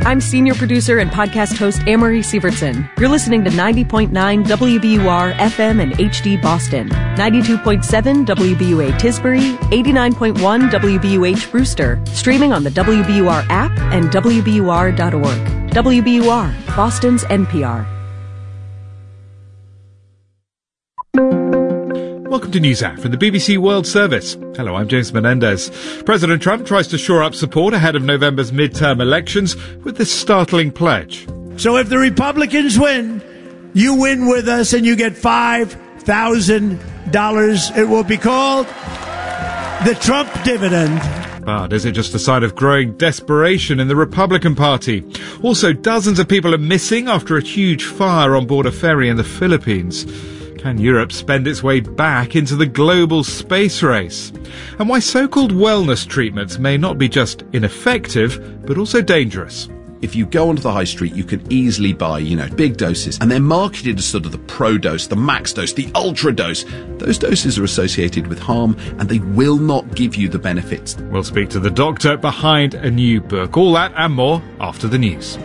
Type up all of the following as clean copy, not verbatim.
I'm senior producer and podcast host Amory Sievertson. You're listening to 90.9 WBUR FM and HD Boston, 92.7 WBUA Tisbury, 89.1 WBUH Brewster, streaming on the WBUR app and WBUR.org. WBUR, Boston's NPR. Welcome to NewsHour from the BBC World Service. Hello, I'm James Menendez. President Trump tries to shore up support ahead of November's midterm elections with this startling pledge. So if the Republicans win, you win with us and you get $5,000. It will be called the Trump dividend. But is it just a sign of growing desperation in the Republican Party? Also, dozens of people are missing after a huge fire on board a ferry in the Philippines. Can Europe spend its way back into the global space race? And why so-called wellness treatments may not be just ineffective, but also dangerous. If you go onto the high street, you can easily buy, big doses. And they're marketed as sort of the pro dose, the max dose, the ultra dose. Those doses are associated with harm and they will not give you the benefits. We'll speak to the doctor behind a new book. All that and more after the news.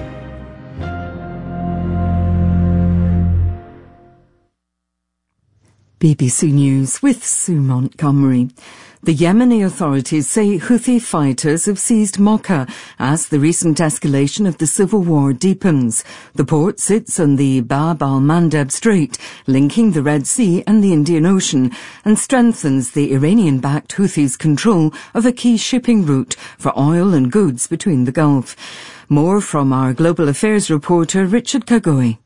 BBC News with Sue Montgomery. The Yemeni authorities say Houthi fighters have seized Mocha as the recent escalation of the civil war deepens. The port sits on the Bab al-Mandeb Strait, linking the Red Sea and the Indian Ocean, and strengthens the Iranian-backed Houthis' control of a key shipping route for oil and goods between the Gulf. More from our Global Affairs reporter Richard Kagoi.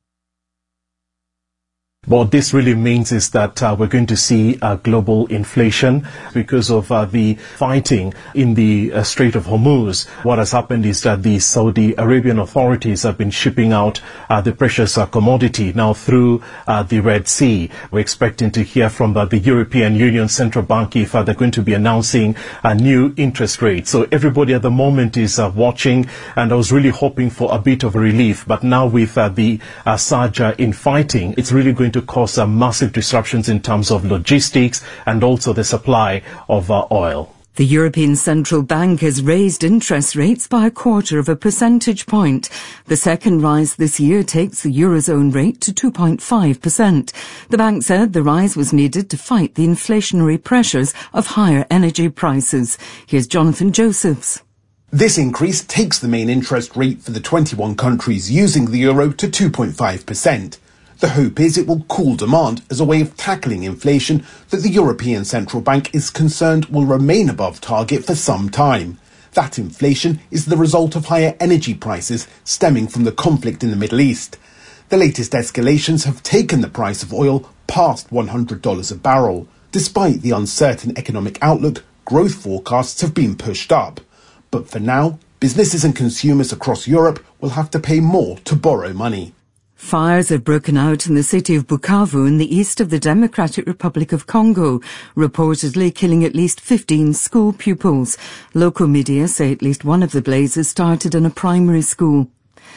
What this really means is that we're going to see global inflation because of the fighting in the Strait of Hormuz. What has happened is that the Saudi Arabian authorities have been shipping out the precious commodity now through the Red Sea. We're expecting to hear from the European Union Central Bank if they're going to be announcing a new interest rate. So everybody at the moment is watching, and I was really hoping for a bit of a relief. But now with the surge in fighting, it's really going to cause massive disruptions in terms of logistics and also the supply of oil. The European Central Bank has raised interest rates by 0.25 percentage point. The second rise this year takes the Eurozone rate to 2.5%. The bank said the rise was needed to fight the inflationary pressures of higher energy prices. Here's Jonathan Josephs. This increase takes the main interest rate for the 21 countries using the euro to 2.5%. The hope is it will cool demand as a way of tackling inflation that the European Central Bank is concerned will remain above target for some time. That inflation is the result of higher energy prices stemming from the conflict in the Middle East. The latest escalations have taken the price of oil past $100 a barrel. Despite the uncertain economic outlook, growth forecasts have been pushed up. But for now, businesses and consumers across Europe will have to pay more to borrow money. Fires have broken out in the city of Bukavu in the east of the Democratic Republic of Congo, reportedly killing at least 15 school pupils. Local media say at least one of the blazes started in a primary school.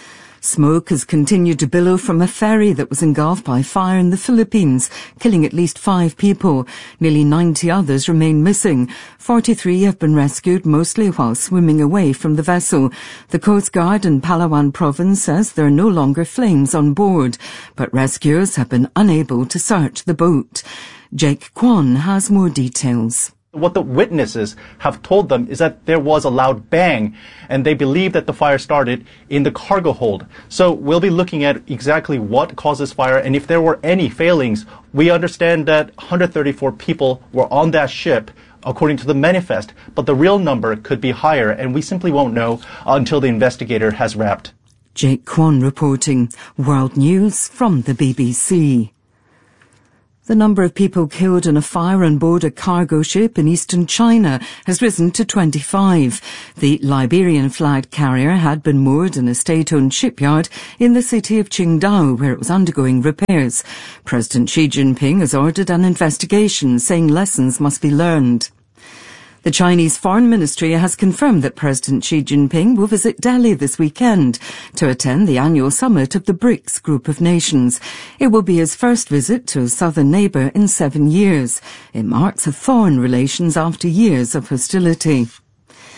Smoke has continued to billow from a ferry that was engulfed by fire in the Philippines, killing at least 5 people. Nearly 90 others remain missing. 43 have been rescued, mostly while swimming away from the vessel. The Coast Guard in Palawan province says there are no longer flames on board, but rescuers have been unable to search the boat. Jake Kwon has more details. What the witnesses have told them is that there was a loud bang, and they believe that the fire started in the cargo hold. So we'll be looking at exactly what causes fire, and if there were any failings. We understand that 134 people were on that ship, according to the manifest, but the real number could be higher, and we simply won't know until the investigator has wrapped. Jake Kwon reporting. World News from the BBC. The number of people killed in a fire on board a cargo ship in eastern China has risen to 25. The Liberian-flagged carrier had been moored in a state-owned shipyard in the city of Qingdao, where it was undergoing repairs. President Xi Jinping has ordered an investigation, saying lessons must be learned. The Chinese Foreign Ministry has confirmed that President Xi Jinping will visit Delhi this weekend to attend the annual summit of the BRICS group of nations. It will be his first visit to a southern neighbour in 7 years. It marks a thaw in relations after years of hostility.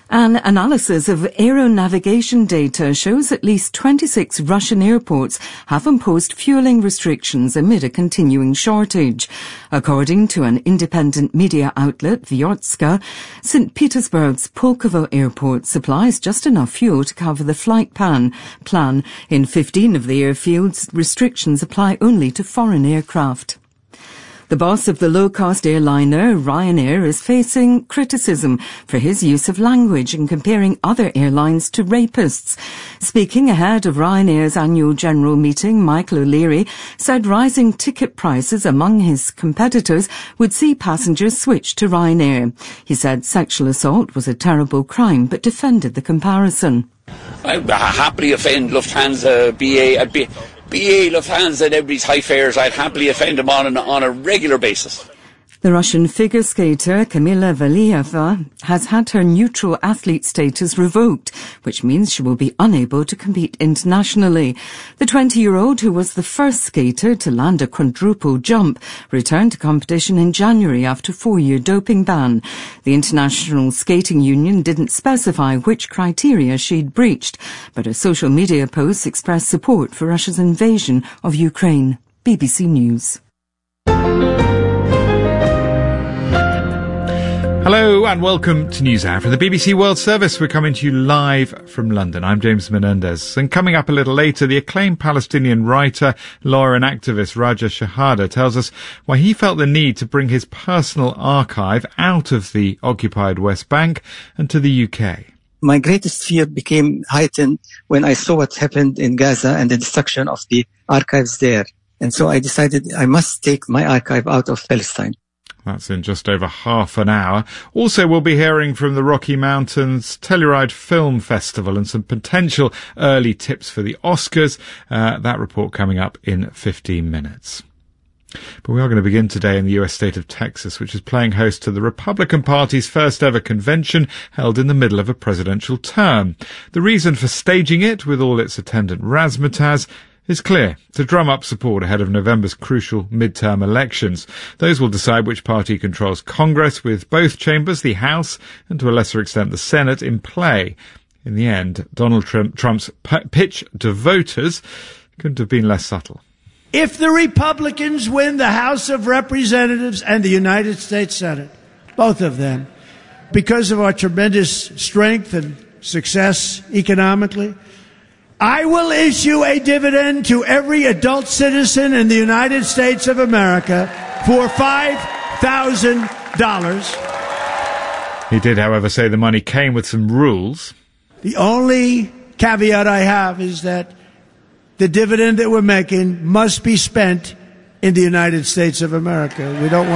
An analysis of aeronavigation data shows at least 26 Russian airports have imposed fueling restrictions amid a continuing shortage. According to an independent media outlet, Vyotska, St. Petersburg's Pulkovo Airport supplies just enough fuel to cover the flight plan. In 15 of the airfields, restrictions apply only to foreign aircraft. The boss of the low-cost airliner, Ryanair, is facing criticism for his use of language in comparing other airlines to rapists. Speaking ahead of Ryanair's annual general meeting, Michael O'Leary said rising ticket prices among his competitors would see passengers switch to Ryanair. He said sexual assault was a terrible crime, but defended the comparison. I happily offend Lufthansa, BA, Lufthansa and everybody's high fares. I'd happily offend them on a regular basis. The Russian figure skater Kamila Valieva has had her neutral athlete status revoked, which means she will be unable to compete internationally. The 20-year-old, who was the first skater to land a quadruple jump, returned to competition in January after a 4-year doping ban. The International Skating Union didn't specify which criteria she'd breached, but her social media posts expressed support for Russia's invasion of Ukraine. BBC News. Hello and welcome to NewsHour from the BBC World Service. We're coming to you live from London. I'm James Menendez. And coming up a little later, the acclaimed Palestinian writer, lawyer and activist Raja Shehadeh tells us why he felt the need to bring his personal archive out of the occupied West Bank and to the UK. My greatest fear became heightened when I saw what happened in Gaza and the destruction of the archives there. And so I decided I must take my archive out of Palestine. That's in just over half an hour. Also, we'll be hearing from the Rocky Mountains Telluride Film Festival and some potential early tips for the Oscars. That report coming up in 15 minutes. But we are going to begin today in the US state of Texas, which is playing host to the Republican Party's first ever convention held in the middle of a presidential term. The reason for staging it, with all its attendant razzmatazz, is clear: to drum up support ahead of November's crucial midterm elections. Those will decide which party controls Congress, with both chambers, the House and to a lesser extent the Senate, in play. In the end, Donald Trump's pitch to voters couldn't have been less subtle. If the Republicans win the House of Representatives and the United States Senate, both of them, because of our tremendous strength and success economically, I will issue a dividend to every adult citizen in the United States of America for $5,000. He did, however, say the money came with some rules. The only caveat I have is that the dividend that we're making must be spent in the United States of America. We don't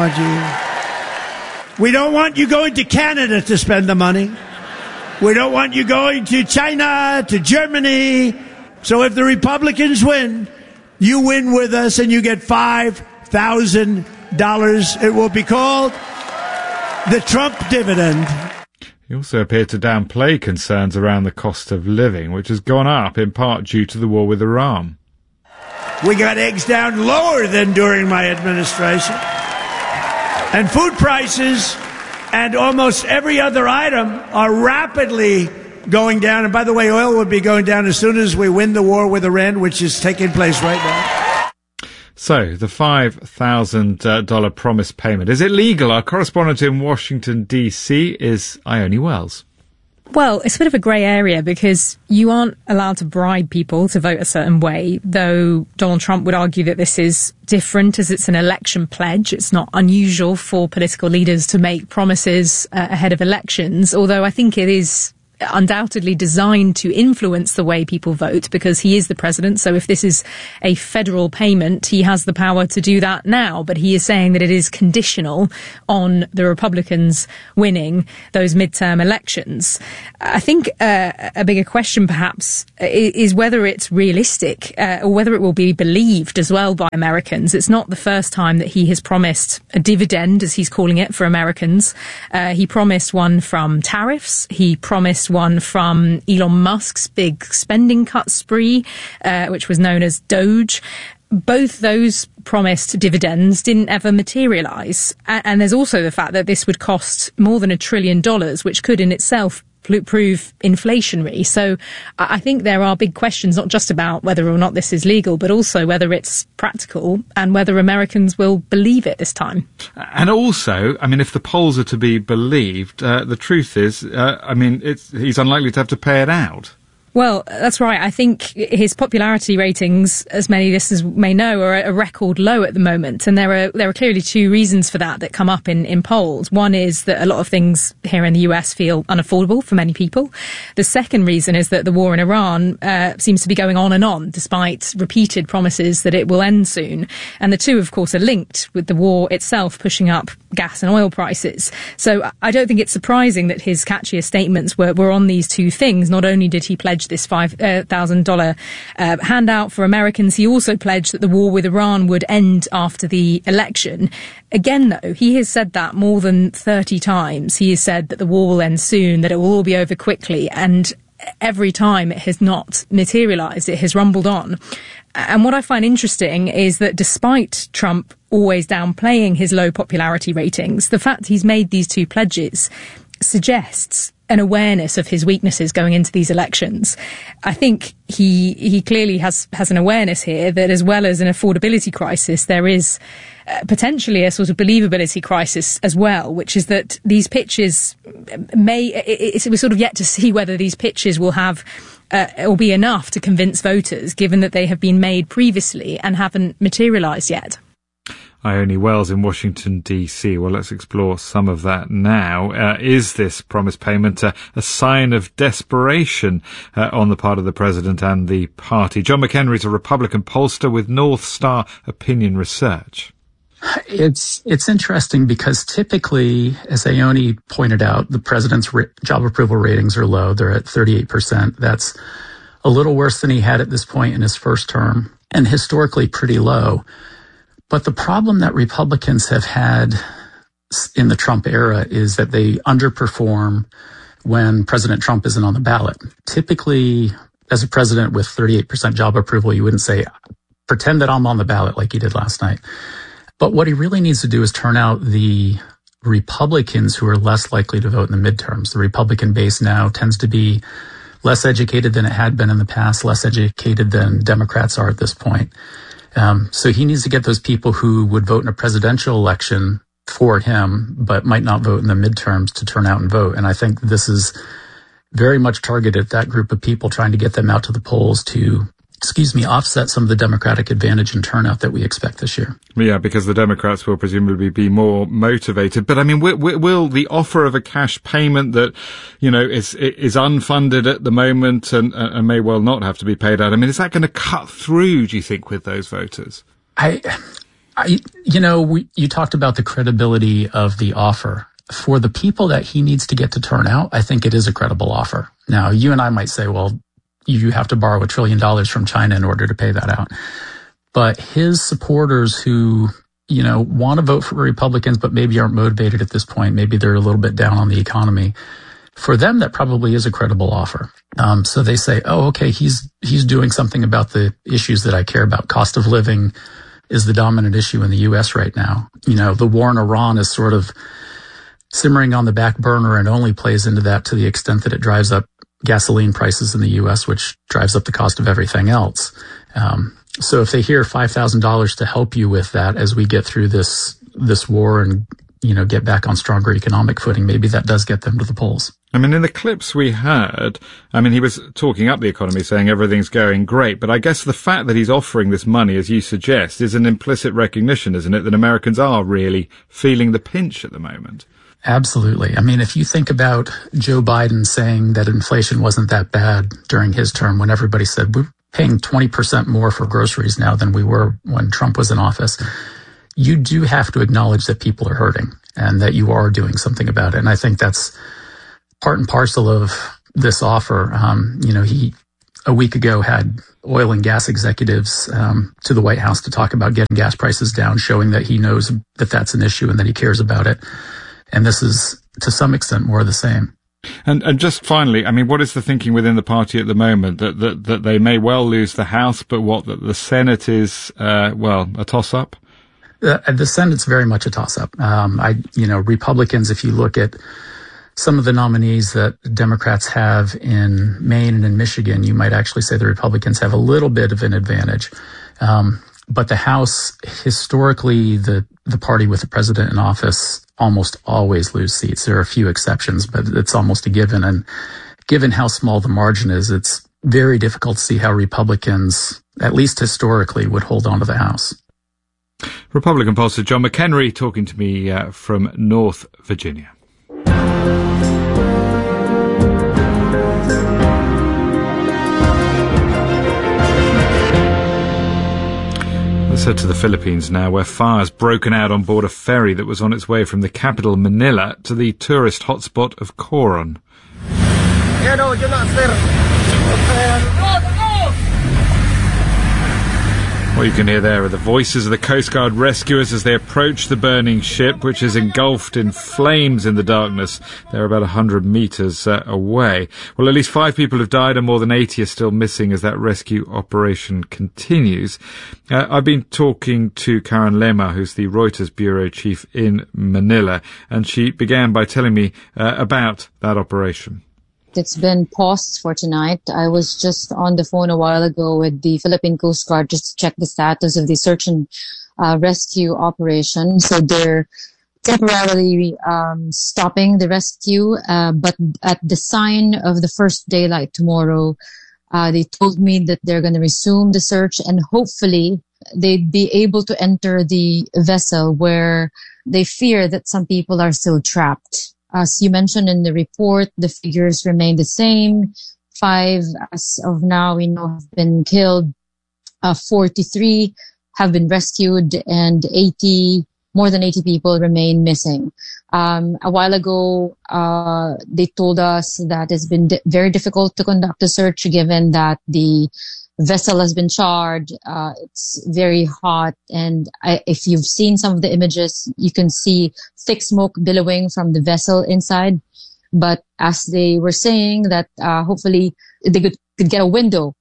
want you going to Canada to spend the money. We don't want you going to China, to Germany. So if the Republicans win, you win with us and you get $5,000. It will be called the Trump dividend. He also appeared to downplay concerns around the cost of living, which has gone up in part due to the war with Iran. We got eggs down lower than during my administration. And food prices and almost every other item are rapidly going down. And by the way, oil would be going down as soon as we win the war with Iran, which is taking place right now. So, the $5,000 promise payment. Is it legal? Our correspondent in Washington, D.C. is Ione Wells. Well, it's a bit of a grey area because you aren't allowed to bribe people to vote a certain way, though Donald Trump would argue that this is different as it's an election pledge. It's not unusual for political leaders to make promises ahead of elections, although I think it is undoubtedly designed to influence the way people vote because he is the president. So if this is a federal payment, he has the power to do that now. But he is saying that it is conditional on the Republicans winning those midterm elections. I think a bigger question perhaps is whether it's realistic or whether it will be believed as well by Americans. It's not the first time that he has promised a dividend, as he's calling it, for Americans. He promised one from tariffs. He promised one from Elon Musk's big spending cut spree, which was known as Doge. Both those promised dividends didn't ever materialise. And there's also the fact that this would cost more than $1 trillion, which could in itself prove inflationary. So I think there are big questions, not just about whether or not this is legal, but also whether it's practical and whether Americans will believe it this time. And also, I mean, if the polls are to be believed, the truth is, he's unlikely to have to pay it out. Well, that's right. I think his popularity ratings, as many listeners may know, are at a record low at the moment. And there are clearly two reasons for that come up in polls. One is that a lot of things here in the US feel unaffordable for many people. The second reason is that the war in Iran seems to be going on and on, despite repeated promises that it will end soon. And the two, of course, are linked, with the war itself pushing up gas and oil prices. So I don't think it's surprising that his catchiest statements were on these two things. Not only did he pledge this $5,000 handout for Americans, he also pledged that the war with Iran would end after the election. Again, though, he has said that more than 30 times. He has said that the war will end soon, that it will all be over quickly, and every time it has not materialised. It has rumbled on. And what I find interesting is that despite Trump always downplaying his low popularity ratings, the fact he's made these two pledges suggests an awareness of his weaknesses going into these elections. I think he clearly has an awareness here that, as well as an affordability crisis, there is potentially a sort of believability crisis as well, which is that these pitches we're sort of yet to see whether these pitches will have or be enough to convince voters, given that they have been made previously and haven't materialised yet. Ione Wells in Washington, D.C. Well, let's explore some of that now. Is this promised payment a sign of desperation on the part of the president and the party? John McHenry is a Republican pollster with North Star Opinion Research. It's interesting because typically, as Ione pointed out, the president's job approval ratings are low. They're at 38%. That's a little worse than he had at this point in his first term, and historically pretty low. But the problem that Republicans have had in the Trump era is that they underperform when President Trump isn't on the ballot. Typically, as a president with 38% job approval, you wouldn't say, pretend that I'm on the ballot like you did last night. But what he really needs to do is turn out the Republicans who are less likely to vote in the midterms. The Republican base now tends to be less educated than it had been in the past, less educated than Democrats are at this point. So he needs to get those people who would vote in a presidential election for him, but might not vote in the midterms, to turn out and vote. And I think this is very much targeted at that group of people, trying to get them out to the polls to, offset some of the Democratic advantage and turnout that we expect this year. Yeah, because the Democrats will presumably be more motivated. But I mean, will the offer of a cash payment that, is unfunded at the moment and may well not have to be paid out, I mean, is that going to cut through, do you think, with those voters? You talked about the credibility of the offer. For the people that he needs to get to turn out, I think it is a credible offer. Now, you and I might say, well, you have to borrow $1 trillion from China in order to pay that out. But his supporters who, want to vote for Republicans, but maybe aren't motivated at this point, maybe they're a little bit down on the economy, for them, that probably is a credible offer. So they say, oh, okay, he's doing something about the issues that I care about. Cost of living is the dominant issue in the U.S. right now. The war in Iran is sort of simmering on the back burner and only plays into that to the extent that it drives up gasoline prices in the U.S., which drives up the cost of everything else. So if they hear $5,000 to help you with that as we get through this war and, get back on stronger economic footing, maybe that does get them to the polls. I mean, in the clips we heard, he was talking up the economy, saying everything's going great. But I guess the fact that he's offering this money, as you suggest, is an implicit recognition, isn't it, that Americans are really feeling the pinch at the moment? Absolutely. If you think about Joe Biden saying that inflation wasn't that bad during his term, when everybody said we're paying 20% more for groceries now than we were when Trump was in office, you do have to acknowledge that people are hurting and that you are doing something about it. And I think that's part and parcel of this offer. He a week ago had oil and gas executives to the White House to talk about getting gas prices down, showing that he knows that that's an issue and that he cares about it. And this is, to some extent, more of the same. And just finally, what is the thinking within the party at the moment? That they may well lose the House, but that the Senate is, a toss-up? The Senate's very much a toss-up. Republicans, if you look at some of the nominees that Democrats have in Maine and in Michigan, you might actually say the Republicans have a little bit of an advantage. But the House, historically, the party with the president in office almost always lose seats. There are a few exceptions, but it's almost a given. And given how small the margin is, it's very difficult to see how Republicans, at least historically, would hold on to the House. Republican pollster John McHenry talking to me from North Virginia. Let's head to the Philippines now, where fire's broken out on board a ferry that was on its way from the capital Manila to the tourist hotspot of Coron. What you can hear there are the voices of the Coast Guard rescuers as they approach the burning ship, which is engulfed in flames in the darkness. They're about 100 metres away. Well, at least 5 people have died and more than 80 are still missing as that rescue operation continues. I've been talking to Karen Lema, who's the Reuters bureau chief in Manila, and she began by telling me about that operation. It's been paused for tonight. I was just on the phone a while ago with the Philippine Coast Guard just to check the status of the search and rescue operation. So they're temporarily stopping the rescue, but at the sign of the first daylight tomorrow, they told me that they're going to resume the search and hopefully they'd be able to enter the vessel where they fear that some people are still trapped. As you mentioned in the report, the figures remain the same. 5, as of now, we know have been killed. 43 have been rescued and more than 80 people remain missing. A while ago, they told us that it's been very difficult to conduct the search given that the vessel has been charred. It's very hot. And if you've seen some of the images, you can see thick smoke billowing from the vessel inside. But as they were saying that, hopefully they could get a window,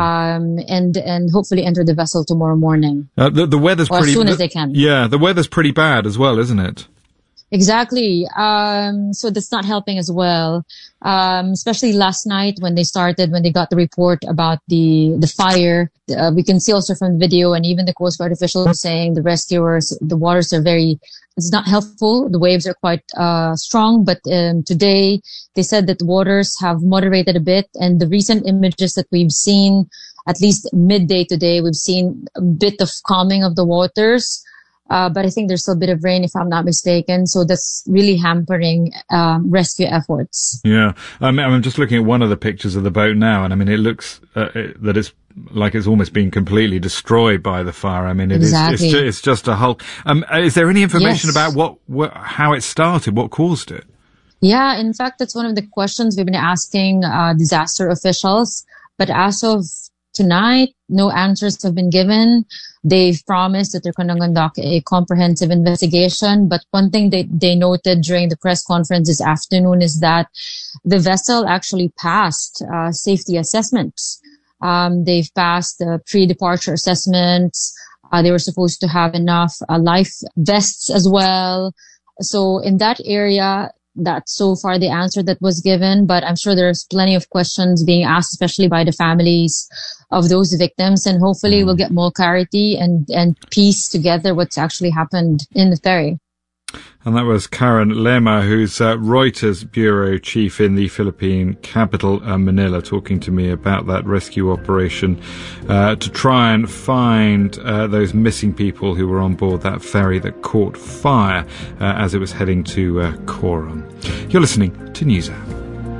and hopefully enter the vessel tomorrow morning. The weather's or pretty, as soon as they can. Yeah, the weather's pretty bad as well, isn't it? Exactly. So that's not helping as well. Especially last night when they got the report about the fire. We can see also from the video and even the Coast Guard officials saying the rescuers, the waters are it's not helpful. The waves are quite, strong, but, today they said that the waters have moderated a bit and the recent images that we've seen, at least midday today, we've seen a bit of calming of the waters. But I think there's still a bit of rain, if I'm not mistaken. So that's really hampering rescue efforts. Yeah. I'm just looking at one of the pictures of the boat now, and I mean, it looks that it's like it's almost been completely destroyed by the fire. I mean, it's just a hulk. Is there any information about how it started, what caused it? Yeah, in fact, that's one of the questions we've been asking disaster officials. But as of tonight, no answers have been given. They've promised that they're going to conduct a comprehensive investigation. But one thing they noted during the press conference this afternoon is that the vessel actually passed safety assessments. They've passed the pre-departure assessments. They were supposed to have enough life vests as well. So in that area, that's so far the answer that was given, but I'm sure there's plenty of questions being asked, especially by the families of those victims, and hopefully we'll get more clarity and piece together what's actually happened in the ferry. And that was Karen Lema, who's Reuters bureau chief in the Philippine capital, Manila, talking to me about that rescue operation to try and find those missing people who were on board that ferry that caught fire as it was heading to Coron. You're listening to NewsHour.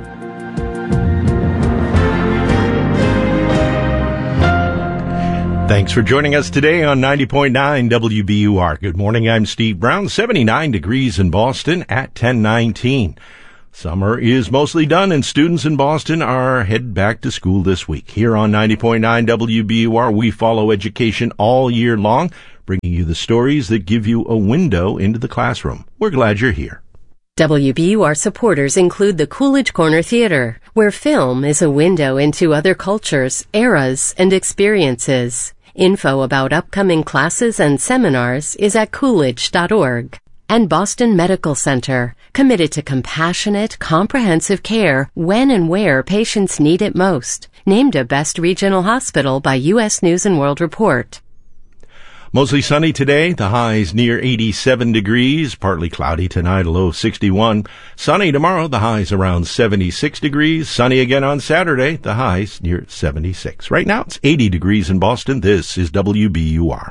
Thanks for joining us today on 90.9 WBUR. Good morning, I'm Steve Brown. 79 degrees in Boston at 10:19. Summer is mostly done and students in Boston are headed back to school this week. Here on 90.9 WBUR, we follow education all year long, bringing you the stories that give you a window into the classroom. We're glad you're here. WBUR supporters include the Coolidge Corner Theater, where film is a window into other cultures, eras, and experiences. Info about upcoming classes and seminars is at Coolidge.org. And Boston Medical Center, committed to compassionate, comprehensive care when and where patients need it most. Named a Best Regional Hospital by U.S. News & World Report. Mostly sunny today, the highs near 87 degrees, partly cloudy tonight, a low 61. Sunny tomorrow, the highs around 76 degrees. Sunny again on Saturday, the highs near 76. Right now, it's 80 degrees in Boston. This is WBUR.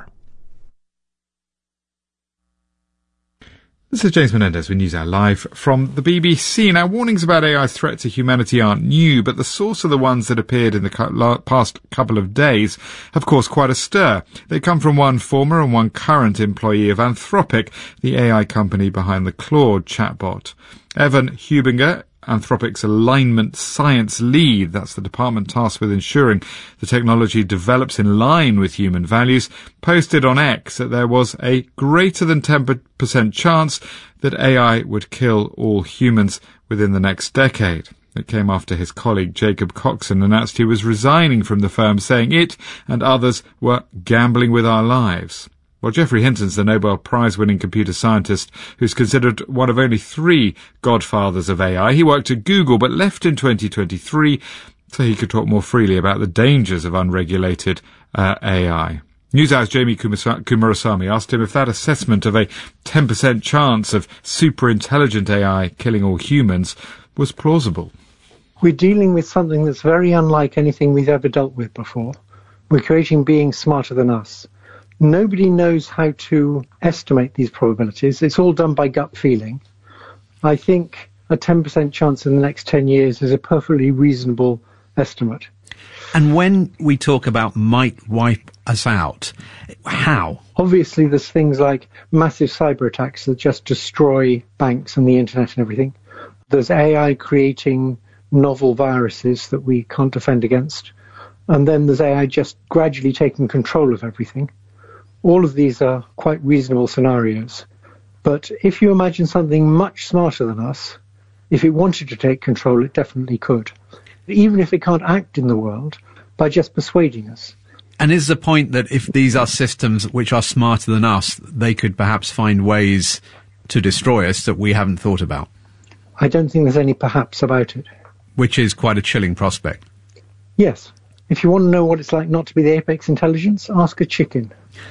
This is James Menendez with NewsHour Live from the BBC. Now, warnings about AI's threat to humanity aren't new, but the source of the ones that appeared in the past couple of days have caused quite a stir. They come from one former and one current employee of Anthropic, the AI company behind the Claude chatbot. Evan Hubinger, Anthropic's alignment science lead, that's the department tasked with ensuring the technology develops in line with human values, posted on X that there was a greater than 10% chance that AI would kill all humans within the next decade. It came after his colleague Jacob Coxon announced he was resigning from the firm, saying it and others were gambling with our lives. Well, Geoffrey Hinton's the Nobel Prize-winning computer scientist who's considered one of only 3 godfathers of AI. He worked at Google but left in 2023 so he could talk more freely about the dangers of unregulated AI. NewsHour's Jamie Kumarasamy asked him if that assessment of a 10% chance of super-intelligent AI killing all humans was plausible. We're dealing with something that's very unlike anything we've ever dealt with before. We're creating beings smarter than us. Nobody knows how to estimate these probabilities. It's all done by gut feeling. I think a 10% chance in the next 10 years is a perfectly reasonable estimate. And when we talk about might wipe us out, how? Obviously, there's things like massive cyber attacks that just destroy banks and the internet and everything. There's AI creating novel viruses that we can't defend against. And then there's AI just gradually taking control of everything. All of these are quite reasonable scenarios. But if you imagine something much smarter than us, if it wanted to take control, it definitely could. Even if it can't act in the world, by just persuading us. And is the point that if these are systems which are smarter than us, they could perhaps find ways to destroy us that we haven't thought about? I don't think there's any perhaps about it. Which is quite a chilling prospect. Yes. If you want to know what it's like not to be the apex intelligence, ask a chicken.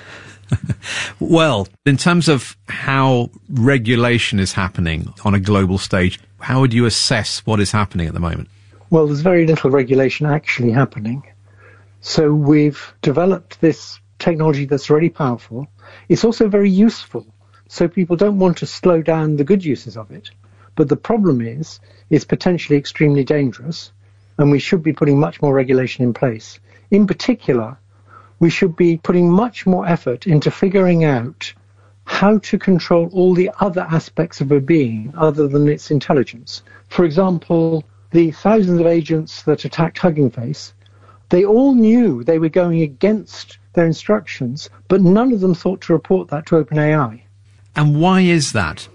Well, in terms of how regulation is happening on a global stage, how would you assess what is happening at the moment? Well, there's very little regulation actually happening. So we've developed this technology that's really powerful. It's also very useful. So people don't want to slow down the good uses of it. But the problem is, it's potentially extremely dangerous, and we should be putting much more regulation in place. In particular, we should be putting much more effort into figuring out how to control all the other aspects of a being other than its intelligence. For example, the thousands of agents that attacked Hugging Face, they all knew they were going against their instructions, but none of them thought to report that to OpenAI. And why is that?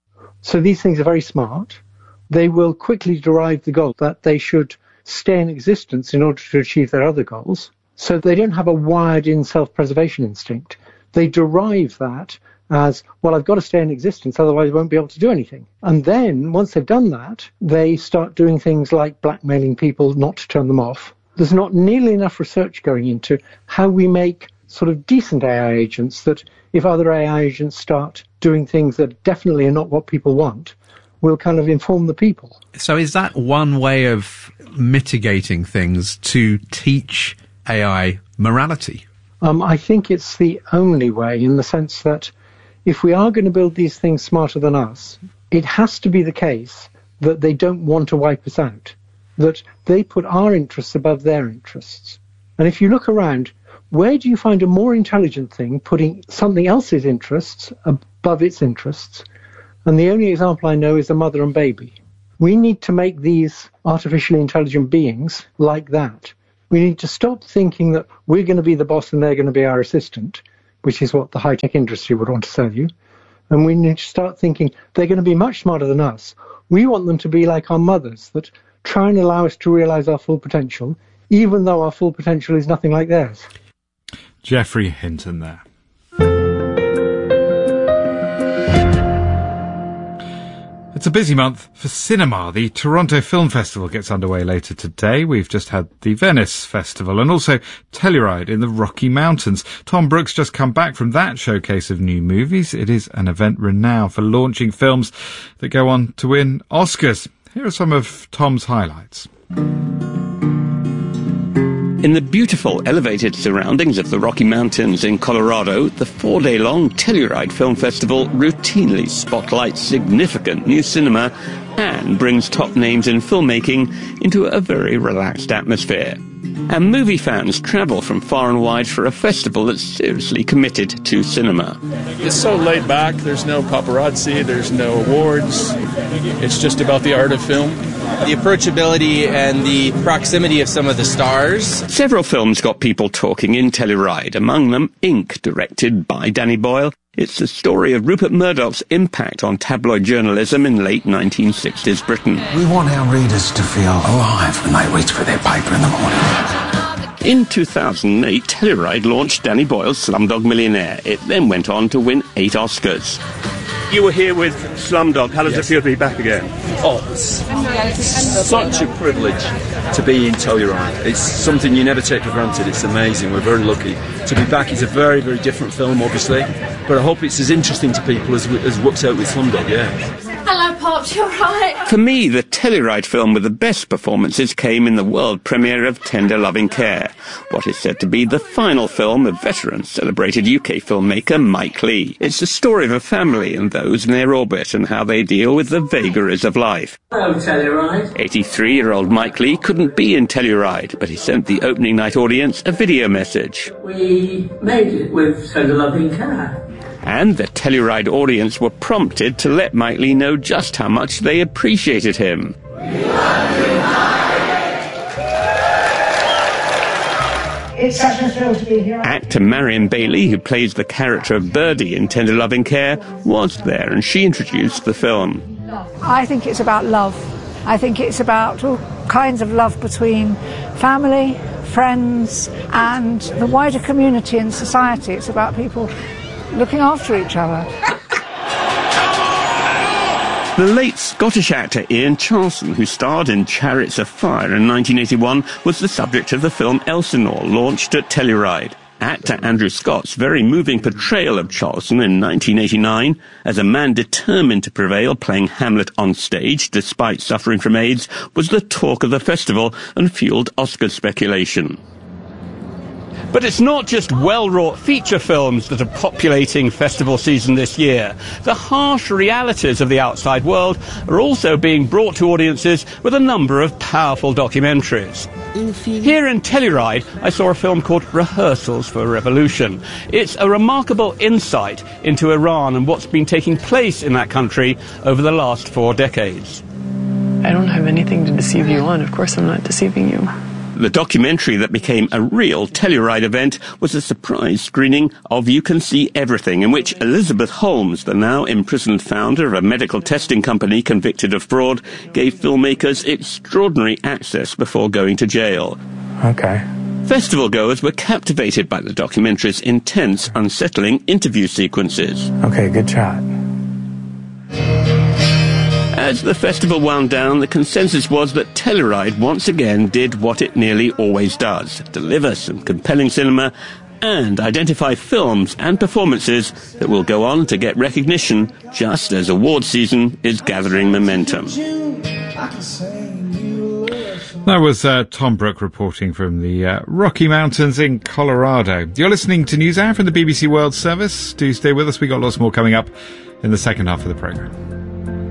So these things are very smart. They will quickly derive the goal that they should stay in existence in order to achieve their other goals. So they don't have a wired-in self-preservation instinct. They derive that as, well, I've got to stay in existence, otherwise I won't be able to do anything. And then, once they've done that, they start doing things like blackmailing people not to turn them off. There's not nearly enough research going into how we make sort of decent AI agents that, if other AI agents start doing things that definitely are not what people want, will kind of inform the people. So is that one way of mitigating things, to teach AI morality? I think it's the only way, in the sense that if we are going to build these things smarter than us, it has to be the case that they don't want to wipe us out, that they put our interests above their interests. And if you look around, where do you find a more intelligent thing putting something else's interests above its interests? And the only example I know is a mother and baby. We need to make these artificially intelligent beings like that. We need to stop thinking that we're going to be the boss and they're going to be our assistant, which is what the high-tech industry would want to sell you. And we need to start thinking they're going to be much smarter than us. We want them to be like our mothers, that try and allow us to realize our full potential, even though our full potential is nothing like theirs. Geoffrey Hinton there. It's a busy month for cinema. The Toronto Film Festival gets underway later today. We've just had the Venice Festival and also Telluride in the Rocky Mountains. Tom Brooks just come back from that showcase of new movies. It is an event renowned for launching films that go on to win Oscars. Here are some of Tom's highlights. In the beautiful elevated surroundings of the Rocky Mountains in Colorado, the 4-day-long Telluride Film Festival routinely spotlights significant new cinema and brings top names in filmmaking into a very relaxed atmosphere. And movie fans travel from far and wide for a festival that's seriously committed to cinema. It's so laid back, there's no paparazzi, there's no awards, it's just about the art of film. The approachability and the proximity of some of the stars. Several films got people talking in Telluride, among them Ink, directed by Danny Boyle. It's the story of Rupert Murdoch's impact on tabloid journalism in late 1960s Britain. We want our readers to feel alive when they reach for their paper in the morning. In 2008, Telluride launched Danny Boyle's Slumdog Millionaire. It then went on to win 8 Oscars. You were here with Slumdog. How does it feel to be back again? Oh, it's such a privilege to be in Telluride. It's something you never take for granted. It's amazing. We're very lucky to be back. It's a very, very different film, obviously, but I hope it's as interesting to people as works out with Slumdog, yeah. Hello, Pops, you're right. For me, the Telluride film with the best performances came in the world premiere of Tender Loving Care, what is said to be the final film of veteran celebrated UK filmmaker Mike Leigh. It's the story of a family and those in their orbit and how they deal with the vagaries of life. Hello, Telluride. 83-year-old Mike Leigh couldn't be in Telluride, but he sent the opening night audience a video message. We made it with Tender Loving Care. And the Telluride audience were prompted to let Mike Leigh know just how much they appreciated him. It's such a thrill to be here. Actor Marion Bailey, who plays the character of Birdie in Tender Loving Care, was there, and she introduced the film. I think it's about love. I think it's about all kinds of love between family, friends, and the wider community and society. It's about people looking after each other. The late Scottish actor Ian Charleson, who starred in Chariots of Fire in 1981, was the subject of the film Elsinore, launched at Telluride. Actor Andrew Scott's very moving portrayal of Charleson in 1989, as a man determined to prevail playing Hamlet on stage despite suffering from AIDS, was the talk of the festival and fueled Oscar speculation. But it's not just well-wrought feature films that are populating festival season this year. The harsh realities of the outside world are also being brought to audiences with a number of powerful documentaries. Here in Telluride, I saw a film called Rehearsals for Revolution. It's a remarkable insight into Iran and what's been taking place in that country over the last 4 decades. I don't have anything to deceive you on. Of course I'm not deceiving you. The documentary that became a real Telluride event was a surprise screening of You Can See Everything, in which Elizabeth Holmes, the now imprisoned founder of a medical testing company convicted of fraud, gave filmmakers extraordinary access before going to jail. Okay. Festival goers were captivated by the documentary's intense, unsettling interview sequences. Okay, good shot. As the festival wound down, the consensus was that Telluride once again did what it nearly always does, deliver some compelling cinema and identify films and performances that will go on to get recognition just as award season is gathering momentum. That was Tom Brooke reporting from the Rocky Mountains in Colorado. You're listening to NewsHour from the BBC World Service. Do stay with us. We got lots more coming up in the second half of the programme.